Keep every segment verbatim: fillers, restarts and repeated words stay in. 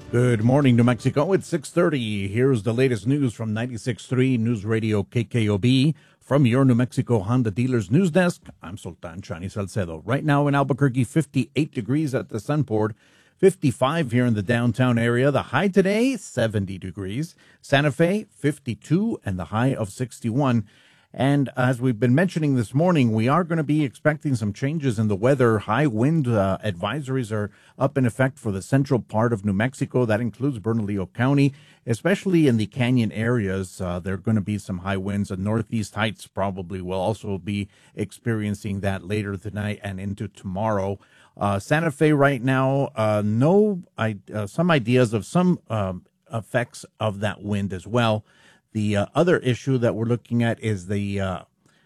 Good morning, New Mexico. It's six thirty. Here's the latest news from ninety-six point three News Radio K K O B. From your New Mexico Honda Dealers News Desk, I'm Sultan Chani Salcedo. Right now in Albuquerque, fifty-eight degrees at the Sunport, fifty-five here in the downtown area. The high today, seventy degrees. Santa Fe, fifty-two, and the high of sixty-one. And as we've been mentioning this morning, we are going to be expecting some changes in the weather. High wind uh, advisories are up in effect for the central part of New Mexico. That includes Bernalillo County, especially in the canyon areas. Uh, there are going to be some high winds. And Northeast Heights probably will also be experiencing that later tonight and into tomorrow. Uh, Santa Fe right now, uh, no, I, uh, some ideas of some um, effects of that wind as well. The uh, other issue that we're looking at is the uh,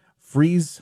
freeze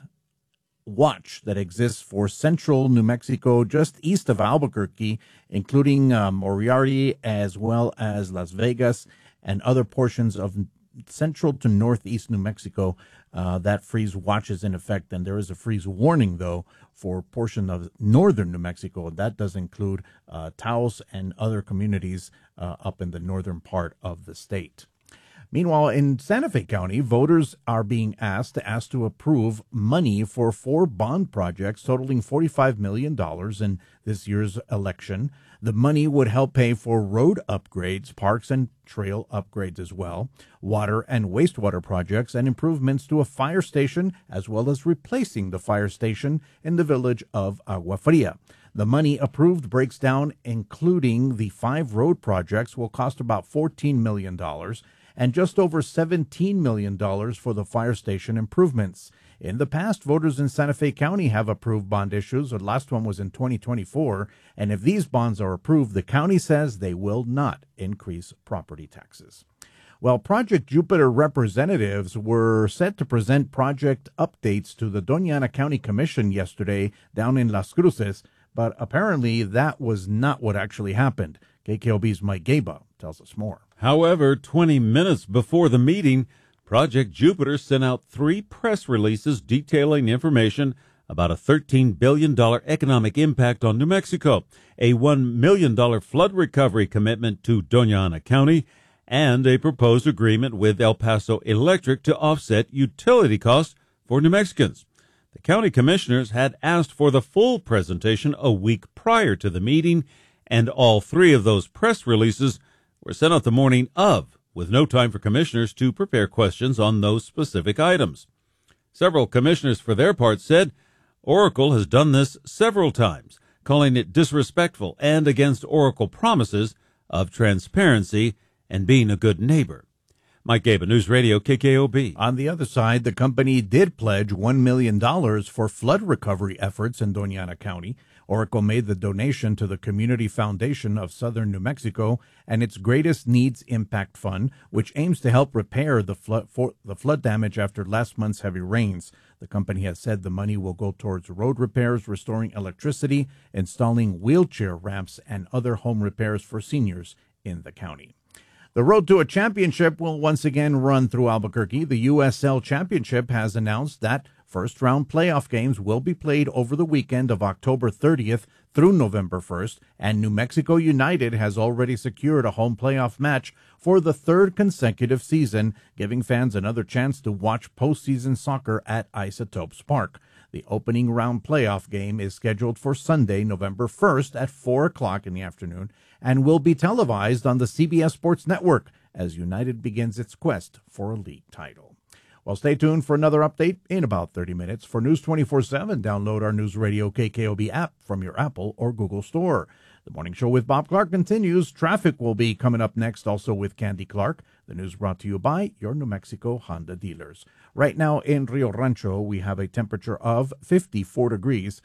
watch that exists for central New Mexico, just east of Albuquerque, including uh, Moriarty as well as Las Vegas and other portions of central to northeast New Mexico. Uh, that freeze watch is in effect, and there is a freeze warning, though, for a portion of northern New Mexico. That does include uh, Taos and other communities uh, up in the northern part of the state. Meanwhile, in Santa Fe County, voters are being asked to ask to approve money for four bond projects totaling forty-five million dollars in this year's election. The money would help pay for road upgrades, parks and trail upgrades as well, water and wastewater projects, and improvements to a fire station, as well as replacing the fire station in the village of Agua Fria. The money approved breaks down, including the five road projects, will cost about fourteen million dollars. And just over seventeen million dollars for the fire station improvements. In the past, voters in Santa Fe County have approved bond issues. The last one was in twenty twenty-four. And if these bonds are approved, the county says they will not increase property taxes. Well, Project Jupiter representatives were set to present project updates to the Doña Ana County Commission yesterday down in Las Cruces, but apparently that was not what actually happened. K K O B's Mike Gaba tells us more. However, twenty minutes before the meeting, Project Jupiter sent out three press releases detailing information about a thirteen billion dollars economic impact on New Mexico, a one million dollars flood recovery commitment to Doña Ana County, and a proposed agreement with El Paso Electric to offset utility costs for New Mexicans. The county commissioners had asked for the full presentation a week prior to the meeting, and all three of those press releases were sent out the morning of, with no time for commissioners to prepare questions on those specific items. Several commissioners, for their part, said Oracle has done this several times, calling it disrespectful and against Oracle promises of transparency and being a good neighbor. Mike Gaba, News Radio K K O B. On the other side, the company did pledge one million dollars for flood recovery efforts in Doña Ana County. Oracle made the donation to the Community Foundation of Southern New Mexico and its Greatest Needs Impact Fund, which aims to help repair the flood, for, the flood damage after last month's heavy rains. The company has said the money will go towards road repairs, restoring electricity, installing wheelchair ramps, and other home repairs for seniors in the county. The road to a championship will once again run through Albuquerque. The U S L Championship has announced that first-round playoff games will be played over the weekend of October thirtieth through November first, and New Mexico United has already secured a home playoff match for the third consecutive season, giving fans another chance to watch postseason soccer at Isotopes Park. The opening round playoff game is scheduled for Sunday, November first at four o'clock in the afternoon and will be televised on the C B S Sports Network as United begins its quest for a league title. Well, stay tuned for another update in about thirty minutes. For News twenty-four seven, download our News Radio K K O B app from your Apple or Google store. The Morning Show with Bob Clark continues. Traffic will be coming up next, also with Candy Clark. The news brought to you by your New Mexico Honda dealers. Right now in Rio Rancho, we have a temperature of fifty-four degrees.